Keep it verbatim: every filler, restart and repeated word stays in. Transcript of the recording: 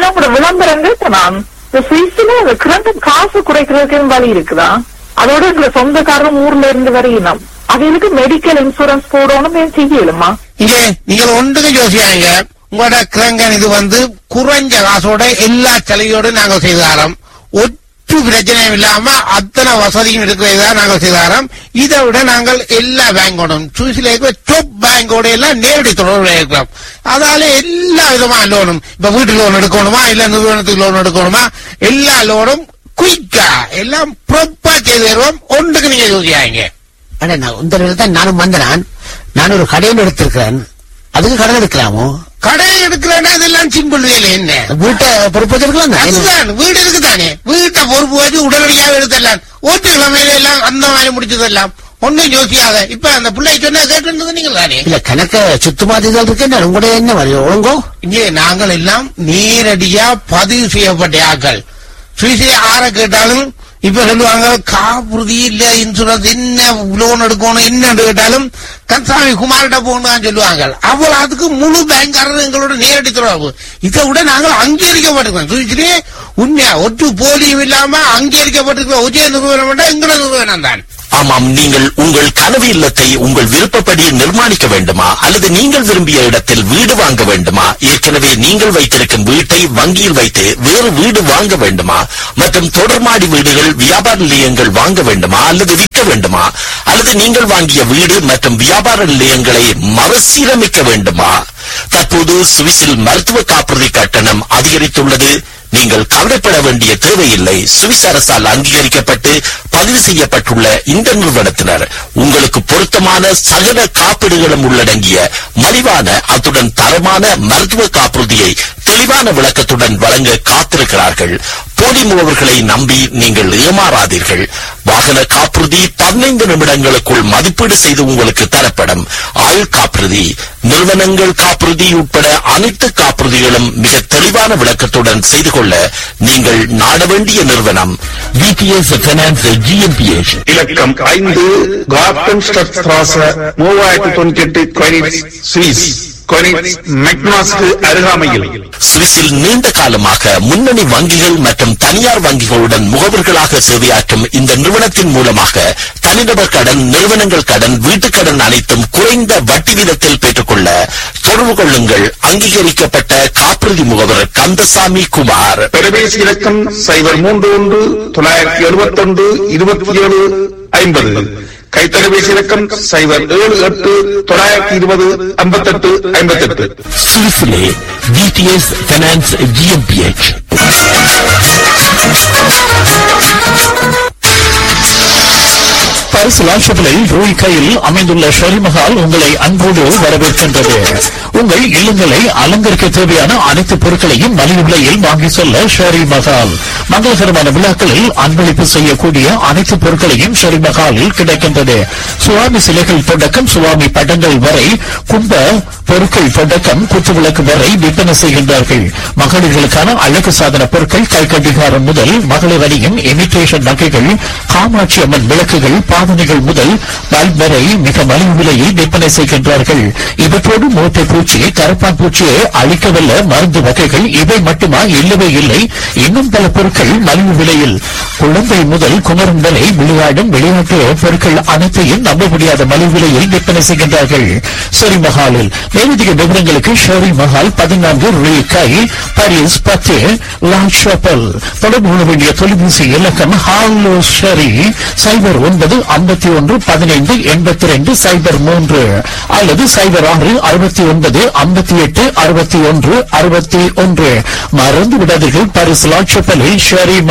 உங்களோட விளம்பரங்கள் நான் இந்த சுவிஸ்ல அந்த கிரண்ட் காசு குறைக்கிறதுக்கு வழி இருக்குதா? அதோட எங்களை சொந்தக்காரரும் ஊர்ல இருந்து வரையினோம் அதுக்கு மெடிக்கல் இன்சூரன்ஸ் போடணும் செய்யலுமா? இல்ல நீங்கள் ஒன்றுக்கு யோசியாங்க. உங்களோட கிரங்கன் இது வந்து குறைஞ்ச காசோட எல்லா செலவையோடு நாங்கள் செய்தாரோம். ஒற்று பிரச்சனையும் இல்லாம அத்தனை வசதியும் இருக்கிறதா நாங்கள் செய்தாரோம். இதை விட நாங்கள் எல்லா பேங்கோடும் சுவிஸ்ல இருக்கிற டாப் பேங்கோட எல்லாம் நேரடி தொடர்பு இருக்கிறோம். அதால எல்லா விதமான லோனும் இப்ப வீட்டு லோன் எடுக்கணுமா இல்ல நிறுவனத்துக்கு லோன் எடுக்கணுமா எல்லா லோனும் குயிக்கா எல்லாம் ப்ராப்பரா செய்து தருவோம். ஒன்றுக்கு நீங்க யோசியாங்க. ஆனா நான் இந்த தான் நானும் வந்தேன். நான் ஒரு கடையில் எடுத்திருக்கிறேன். அதுக்கு கடன் எடுக்கலாமோ? கடை எடுக்கிறேன்னா அதெல்லாம் சிம்பிள் வேலை. என்ன வீட்டை பொறுப்பு வச்சிருக்கலாம். அதுதான் வீடு இருக்குதானே, வீட்டை பொறுப்பு வச்சு உடனடியாக எடுத்துடலாம். ஓட்டு கிழமையில எல்லாம் அந்த மாதிரி முடிச்சதெல்லாம் ஒன்னும் யோசியாத. இப்ப அந்த பிள்ளை சொன்ன கேட்டு நீங்க தானே இல்ல கணக்க சுத்தமாதிகள் இருக்கு. உங்களுடைய என்ன வரி ஒழுங்கோ? இங்கே நாங்கள் எல்லாம் நேரடியா பதிவு செய்யப்பட்ட ஆக்கள். சுவிசிலே ஆற கேட்டாலும் இப்ப சொல்லுவாங்க காப்புறுதி இல்ல இன்சூரன்ஸ் என்ன லோன் எடுக்கணும் என்ன கேட்டாலும் கந்தசாமி குமார்கிட்ட போகணும் சொல்லுவாங்க. அவ்வளவு அதுக்கு முழு பேங்காரர் எங்களோட நேரடி தொடர்பு. இதை விட நாங்கள் அங்கீகரிக்கப்பட்டிருக்கோம். சுவிசிலே உண்மையா ஒற்று போலியும் இல்லாம அங்கீகரிக்கப்பட்டிருக்கிற ஒரே நிறுவனம் எங்களோட நிறுவனம் தான். ஆமாம், நீங்கள் உங்கள் கனவு இல்லத்தை உங்கள் விருப்பப்படி நிர்மாணிக்க வேண்டுமா அல்லது நீங்கள் விரும்பிய இடத்தில் வீடு வாங்க வேண்டுமா? ஏற்கனவே நீங்கள் வைத்திருக்கும் வீட்டை வங்கியில் வைத்து வேறு வீடு வாங்க வேண்டுமா? மற்றும் தொடர்மாடி வீடுகள் வியாபார நிலையங்கள் வாங்க வேண்டுமா அல்லது விற்க வேண்டுமா? அல்லது நீங்கள் வாங்கிய வீடு மற்றும் வியாபார நிலையங்களை மறுசீரமைக்க வேண்டுமா? தற்போது சுவிஸில் மருத்துவ காப்புறுதி கட்டணம் அதிகரித்துள்ளது. நீங்கள் கவலைப்பட வேண்டிய தேவையில்லை. சுவிஸ் அரசால் அங்கீகரிக்கப்பட்டு பதிவு செய்யப்பட்டுள்ள இந்த நிறுவனத்தினர் உங்களுக்கு பொருத்தமான சகல காப்பீடுகளும் உள்ளடங்கிய மலிவான அத்துடன் தரமான மருத்துவ காப்புறுதியை தெளிவான விளக்கத்துடன் வழங்க காத்திருக்கிறார்கள். போலி முகவர்களை நம்பி நீங்கள் ஏமாறாதீர்கள். வாகன காப்புறுதி பதினைந்து நிமிடங்களுக்குள் மதிப்பீடு செய்து உங்களுக்கு தரப்படும். ஆயுள் காப்புறுதி, நிறுவனங்கள் காப்புறுதி உட்பட அனைத்து காப்புறுதிகளும் மிக தெளிவான விளக்கத்துடன் செய்து கொள்ள நீங்கள் நாட வேண்டிய நிறுவனம் விடிஎஸ் பைனான்ஸ் ஜிஎம்பிஎச். இலக்கம் ஐந்து கார்டன் ஸ்ட்ராச மூவாயிரத்தி தொண்ணூத்தி எட்டு கொயினிட்ஸ் சுவிஸ். அருகாமையில் சுவிஸில் நீண்ட காலமாக முன்னணி வங்கிகள் மற்றும் தனியார் வங்கிகளுடன் முகவர்களாக சேவையாற்றும் இந்த நிறுவனத்தின் மூலமாக தனிநபர் கடன், நிறுவனங்கள் கடன், வீட்டுக் கடன் அனைத்தும் குறைந்த வட்டி வீதத்தில் பெற்றுக்கொள்ள தொடர்பு கொள்ளுங்கள். அங்கீகரிக்கப்பட்ட காப்புறுதி முகவர் கந்தசாமி குமார். தொலைபேசி இலக்கம் சைபர் மூன்று ஒன்று தொள்ளாயிரத்தி எழுபத்தி ஒன்று இருபத்தி ஏழு ஐம்பது. கைத்தொலைபேசி இலக்கம் சைபர் ஏழு எட்டு தொள்ளாயிரத்தி இருபது ஐம்பத்தி எட்டு ஐம்பத்தி எட்டு. சுவிஸிலே விடிஎஸ் பைனான்ஸ் ஜிஎம்பிஎச். பாரிஸ் லாஷபிளில் ரூய் கையில் அமைந்துள்ள ஷெரிமஹால் உங்களை அன்போடு வரவேற்கின்றது. உங்கள் இல்லங்களை அலங்கரிக்க தேவையான அனைத்து பொருட்களையும் மலிவு விலையில் வாங்கி செல்ல ஷெரி மஹால். மங்களகரமான விழாக்களில் அன்பளிப்பு செய்யக்கூடிய அனைத்து பொருட்களையும் ஷெரி மஹாலில் கிடைக்கின்றது. சுவாமி சிலைகள் தொடக்கம் சுவாமி படங்கள் வரை, கும்ப பொருட்கள் தொடக்கம் குத்துவிளக்கு வரை விற்பனை செய்கின்றார்கள். மகளிர்களுக்கான அழகு சாதன பொருட்கள், கைக்கடிகாரம் முதல் மகளிர் அணியின் இமிட்டேஷன் நகைகள், காமாட்சி அம்மன் விளக்குகள், பாவனைகள் முதல் பல்ப் வரை மிக மலிவு விலையில் விற்பனை செய்கின்றார்கள். இவற்றோடு மூட்டை பூச்சி, கரப்பான் பூச்சியை அழிக்கவல்ல மருந்து வகைகள் இவை மட்டுமா? இல்லவே இல்லை, இன்னும் பல பொருட்கள் மலிவு விலையில். குழந்தை முதல் குமரன் வரை விளையாடும் விளையாட்டு பொருட்கள் அனைத்தையும் நம்ப முடியாத மலிவு விலையில் விற்பனை செய்கின்றார்கள் ஷெரி மஹாலில். மேலதிக விவரங்களுக்கு ஷெரி மஹால் பதினான்கு ரூபாய் பாரிஸ் பத்து லா ஷாப்பல். தொடர்பு கொள்ள வேண்டிய தொலைபேசி இலக்கம் ஹாலோ ஷெரி சைபர் ஒன்பது ஐம்பத்தி ஒன்று பதினைந்து எண்பத்தி ரெண்டு சைபர் மூன்று அல்லது சைபர் ஆறு அறுபத்தி ஒன்பது ஐம்பத்தி எட்டு அறுபத்தி ஒன்று அறுபத்தி ஒன்று. மறந்து விடாதீர்கள், பாரிஸ் லா ஷாப்பலில் ஷெரி